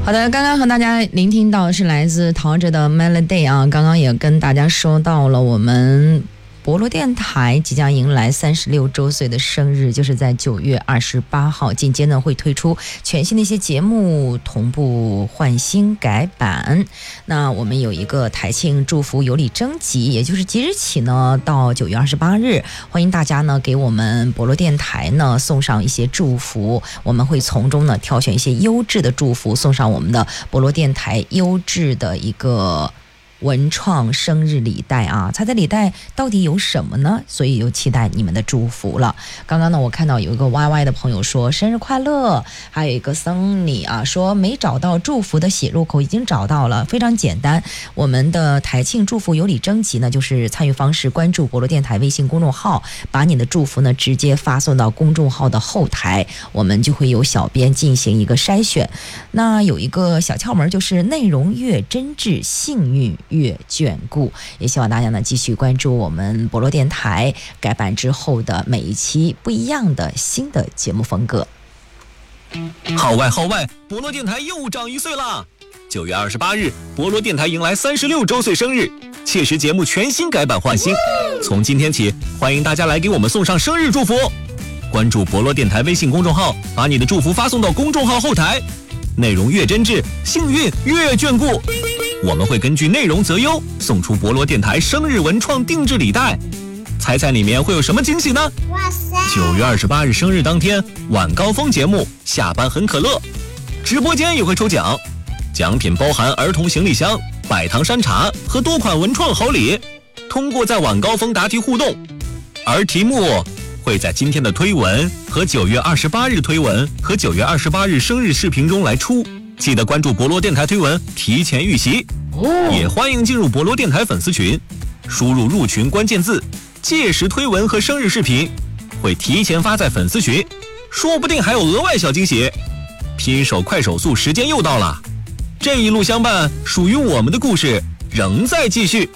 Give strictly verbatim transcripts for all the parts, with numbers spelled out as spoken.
好的，刚刚和大家聆听到是来自陶喆的 Melody 啊，刚刚也跟大家说到了我们博罗电台即将迎来三十六周岁的生日，就是在九月二十八号，紧接着呢会推出全新的一些节目，同步换新改版。那我们有一个台庆祝福有礼征集，也就是即日起呢到九月二十八日，欢迎大家呢给我们博罗电台呢送上一些祝福，我们会从中呢挑选一些优质的祝福，送上我们的博罗电台优质的一个文创生日礼袋啊，猜猜礼袋到底有什么呢？所以就期待你们的祝福了。刚刚呢，我看到有一个 Y Y 的朋友说生日快乐，还有一个 Sunny 啊说没找到祝福的写入口，已经找到了，非常简单。我们的台庆祝福有礼征集呢，就是参与方式关注博罗电台微信公众号，把你的祝福呢直接发送到公众号的后台，我们就会有小编进行一个筛选。那有一个小窍门，就是内容越真挚，幸运越眷顾，也希望大家呢继续关注我们博罗电台改版之后的每一期不一样的新的节目风格。 号外号外，博罗电台又长一岁啦！九月二十八日，博罗电台迎来三十六周岁生日，切实节目全新改版换新。从今天起，欢迎大家来给我们送上生日祝福。关注博罗电台微信公众号，把你的祝福发送到公众号后台，内容越真挚，幸运越眷顾。我们会根据内容择优，送出博罗电台生日文创定制礼袋。猜猜里面会有什么惊喜呢？哇塞！九月二十八日生日当天，晚高峰节目下班很可乐，直播间也会抽奖，奖品包含儿童行李箱、百糖山茶和多款文创好礼。通过在晚高峰答题互动，而题目会在今天的推文和九月二十八日推文和九月二十八日生日视频中来出。记得关注博罗电台推文，提前预习。也欢迎进入博罗电台粉丝群，输入入群关键字，届时推文和生日视频会提前发在粉丝群，说不定还有额外小惊喜。拼手快手速，时间又到了，这一路相伴，属于我们的故事仍在继续。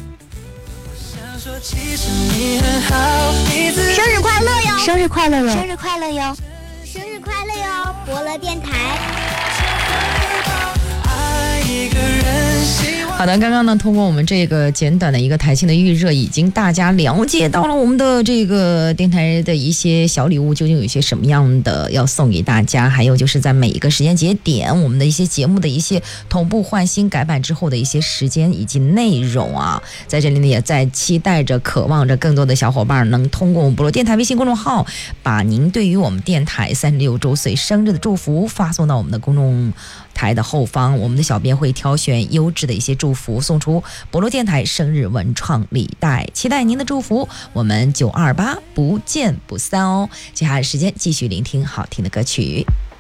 生日快乐哟！ 生日快乐哟！ 生日快乐哟！生日快乐哟！博罗电台。 好的，刚刚呢，通过我们这个简短的一个台庆的预热，已经大家了解到了我们的这个电台的一些小礼物究竟有一些什么样的要送给大家，还有就是在每一个时间节点，我们的一些节目的一些同步换新改版之后的一些时间以及内容啊，在这里呢也在期待着、渴望着更多的小伙伴能通过我们博罗电台微信公众号，把您对于我们电台三十六周岁生日的祝福发送到我们的公众台的后方，我们的小编会挑选优质的一些祝福，送出博罗电台生日文创礼袋，期待您的祝福。我们九二八不见不散哦。接下来时间继续聆听好听的歌曲。